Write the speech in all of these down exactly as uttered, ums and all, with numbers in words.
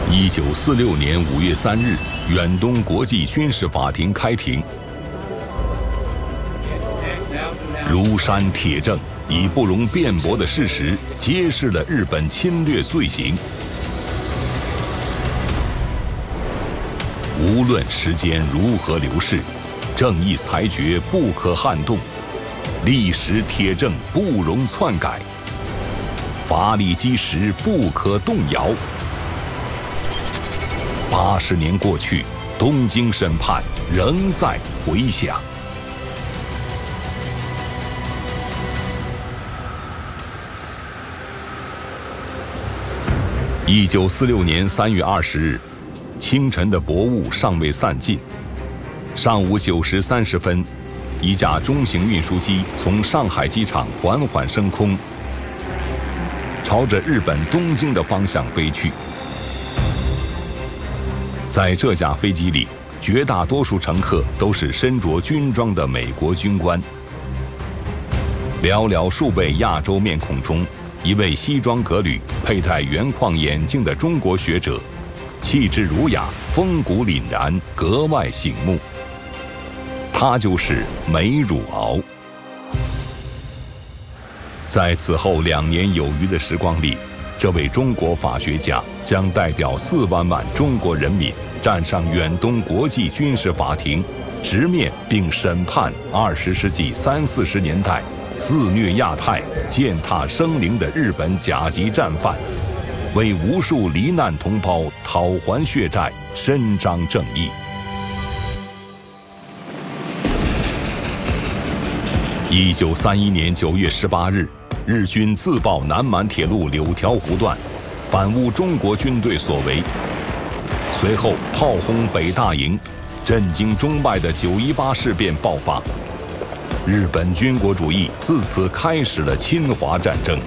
一九四六年五月三日，远东国际军事法庭开庭。如山铁证，以不容辩驳的事实揭示了日本侵略罪行。无论时间如何流逝，正义裁决不可撼动，历史铁证不容篡改，法理基石不可动摇。八十年过去，东京审判仍在回响。一九四六年三月二十日，清晨的薄雾尚未散尽。上午九时三十分，一架中型运输机从上海机场缓缓升空，朝着日本东京的方向飞去。在这架飞机里，绝大多数乘客都是身着军装的美国军官。寥寥数位亚洲面孔中，一位西装革履、佩戴圆框眼镜的中国学者，气质儒雅、风骨凛然，格外醒目。他就是梅汝敖。在此后两年有余的时光里，这位中国法学家将代表四万万中国人民站上远东国际军事法庭，直面并审判二十世纪三四十年代肆虐亚太、践踏生灵的日本甲级战犯，为无数罹难同胞讨还血债、伸张正义。一九三一年九月十八日，日军自爆南满铁路柳条湖段，反诬中国军队所为。随后炮轰北大营，震惊中外的九一八事变爆发。日本军国主义自此开始了侵华战争。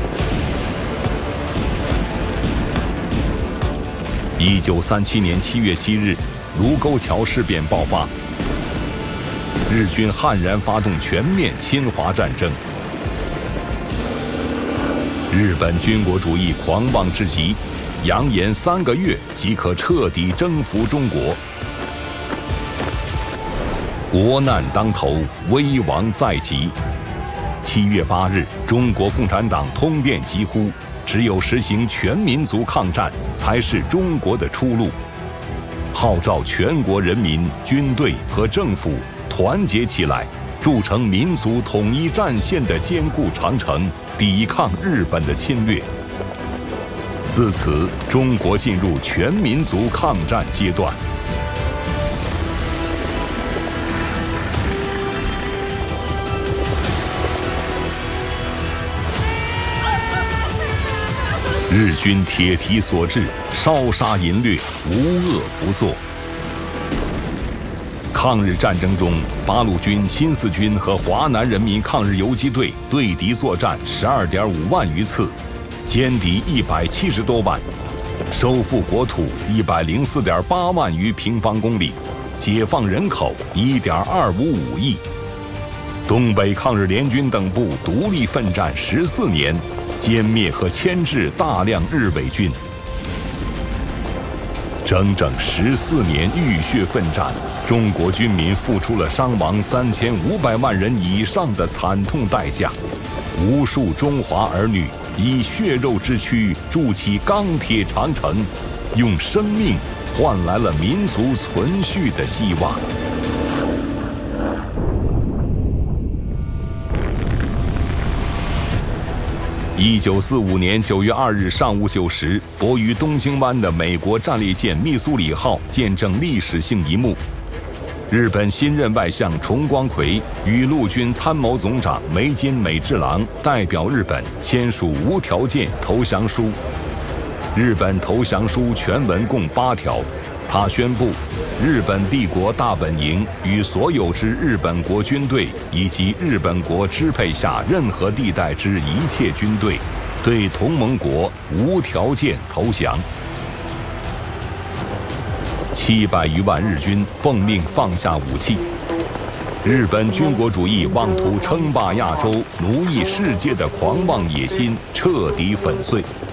一九三七年七月七日，卢沟桥事变爆发，日军悍然发动全面侵华战争。日本军国主义狂妄至极，扬言三个月即可彻底征服中国。国难当头，危亡在即。七月八日，中国共产党通电疾呼，只有实行全民族抗战，才是中国的出路。号召全国人民、军队和政府团结起来，筑成民族统一战线的坚固长城，抵抗日本的侵略。自此，中国进入全民族抗战阶段。日军铁蹄所至，烧杀淫掠，无恶不作。抗日战争中，八路军、新四军和华南人民抗日游击队对敌作战十二点五万余次，歼敌一百七十多万，收复国土一百零四点八万余平方公里，解放人口一点二五五亿。东北抗日联军等部独立奋战十四年，歼灭和牵制大量日伪军。整整十四年浴血奋战，中国军民付出了伤亡三千五百万人以上的惨痛代价，无数中华儿女以血肉之躯筑起钢铁长城，用生命换来了民族存续的希望。一九四五年九月二日上午九时，泊于东京湾的美国战列舰密苏里号见证历史性一幕。日本新任外相重光葵与陆军参谋总长梅津美治郎代表日本签署无条件投降书。日本投降书全文共八条，他宣布，日本帝国大本营与所有之日本国军队以及日本国支配下任何地带之一切军队，对同盟国无条件投降。七百余万日军奉命放下武器，日本军国主义妄图称霸亚洲、奴役世界的狂妄野心彻底粉碎。